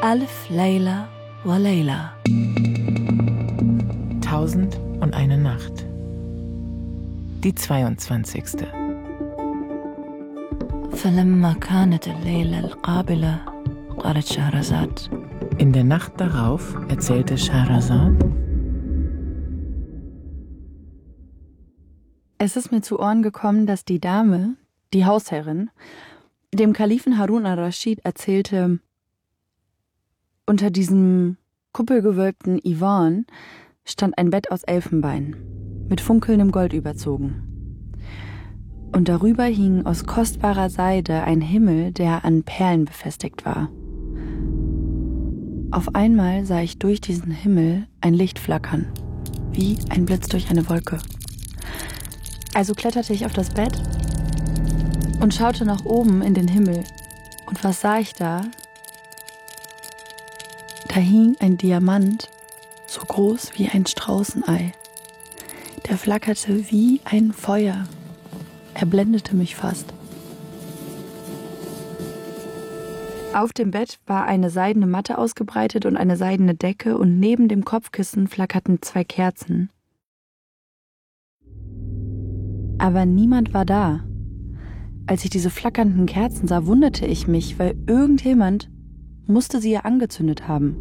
ألف ليلة وليلة. 1001 Nacht. Die 22. فلما كانت الليلة القابلة قالت شهرزاد. In der Nacht darauf erzählte Schahrazad: Es ist mir zu Ohren gekommen, dass die Dame, die Hausherrin, dem Kalifen Harun al-Raschid erzählte, unter diesem kuppelgewölbten Iwan stand ein Bett aus Elfenbein, mit funkelndem Gold überzogen. Und darüber hing aus kostbarer Seide ein Himmel, der an Perlen befestigt war. Auf einmal sah ich durch diesen Himmel ein Licht flackern, wie ein Blitz durch eine Wolke. Also kletterte ich auf das Bett und schaute nach oben in den Himmel. Und was sah ich da? Da hing ein Diamant, so groß wie ein Straußenei. Der flackerte wie ein Feuer. Er blendete mich fast. Auf dem Bett war eine seidene Matte ausgebreitet und eine seidene Decke, und neben dem Kopfkissen flackerten 2 Kerzen. Aber niemand war da. Als ich diese flackernden Kerzen sah, wunderte ich mich, weil irgendjemand musste sie ja angezündet haben.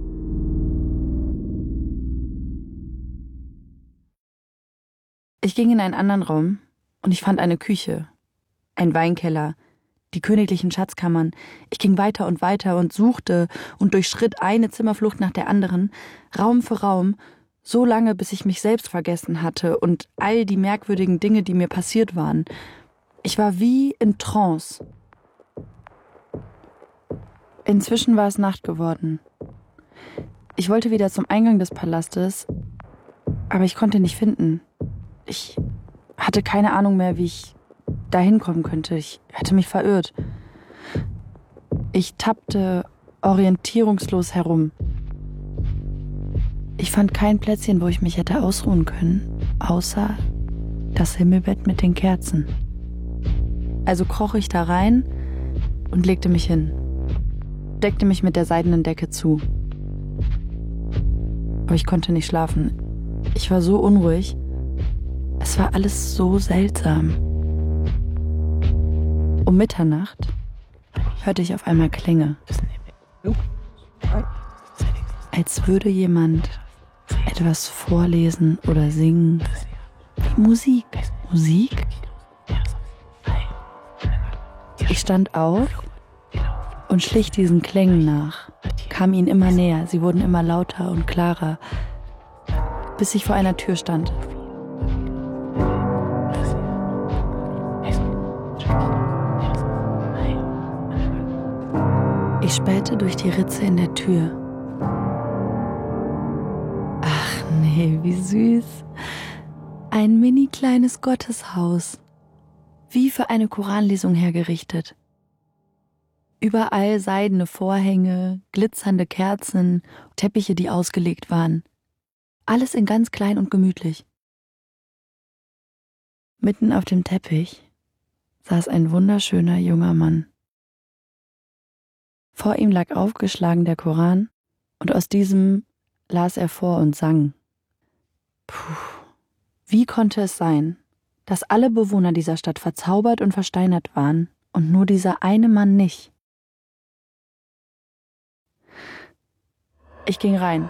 Ich ging in einen anderen Raum und ich fand eine Küche, einen Weinkeller, die königlichen Schatzkammern. Ich ging weiter und suchte und durchschritt eine Zimmerflucht nach der anderen, Raum für Raum, so lange, bis ich mich selbst vergessen hatte und all die merkwürdigen Dinge, die mir passiert waren. Ich war wie in Trance. Inzwischen war es Nacht geworden. Ich wollte wieder zum Eingang des Palastes, aber ich konnte ihn nicht finden. Ich hatte keine Ahnung mehr, wie ich da hinkommen könnte. Ich hatte mich verirrt. Ich tappte orientierungslos herum. Ich fand kein Plätzchen, wo ich mich hätte ausruhen können, außer das Himmelbett mit den Kerzen. Also kroch ich da rein und legte mich hin, deckte mich mit der seidenen Decke zu. Aber ich konnte nicht schlafen. Ich war so unruhig. Es war alles so seltsam. Um Mitternacht hörte ich auf einmal Klänge. Als würde jemand etwas vorlesen oder singen. Wie Musik. Musik? Ich stand auf und schlich diesen Klängen nach, kam ihnen immer näher. Sie wurden immer lauter und klarer, bis ich vor einer Tür stand. Ich spähte durch die Ritze in der Tür. Ach nee, wie süß. Ein mini kleines Gotteshaus. Wie für eine Koranlesung hergerichtet. Überall seidene Vorhänge, glitzernde Kerzen, Teppiche, die ausgelegt waren. Alles in ganz klein und gemütlich. Mitten auf dem Teppich saß ein wunderschöner junger Mann. Vor ihm lag aufgeschlagen der Koran und aus diesem las er vor und sang. Puh, wie konnte es sein, dass alle Bewohner dieser Stadt verzaubert und versteinert waren und nur dieser eine Mann nicht? Ich ging rein.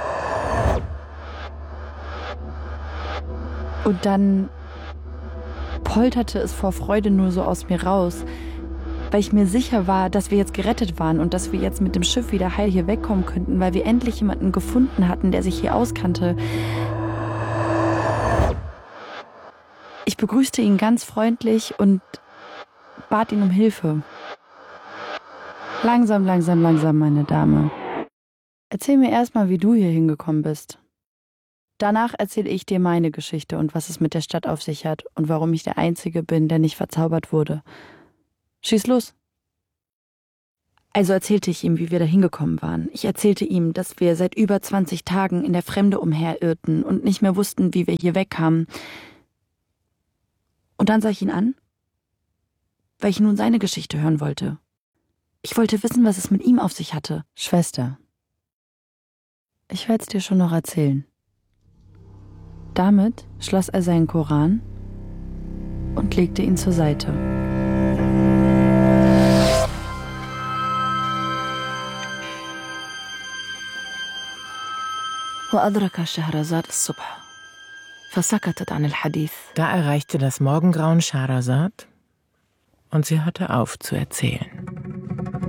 Und dann polterte es vor Freude nur so aus mir raus, weil ich mir sicher war, dass wir jetzt gerettet waren und dass wir jetzt mit dem Schiff wieder heil hier wegkommen könnten, weil wir endlich jemanden gefunden hatten, der sich hier auskannte. Ich begrüßte ihn ganz freundlich und bat ihn um Hilfe. Langsam, meine Dame. Erzähl mir erstmal, wie du hier hingekommen bist. Danach erzähle ich dir meine Geschichte und was es mit der Stadt auf sich hat und warum ich der Einzige bin, der nicht verzaubert wurde. Schieß los. Also erzählte ich ihm, wie wir da hingekommen waren. Ich erzählte ihm, dass wir seit über 20 Tagen in der Fremde umherirrten und nicht mehr wussten, wie wir hier wegkamen. Und dann sah ich ihn an, weil ich nun seine Geschichte hören wollte. Ich wollte wissen, was es mit ihm auf sich hatte. Schwester, ich werde es dir schon noch erzählen. Damit schloss er seinen Koran und legte ihn zur Seite. وأدرك شهرزاد الصبح فسكتت عن الحديث. Da erreichte das Morgengrauen Schehersad und sie hörte auf zu erzählen.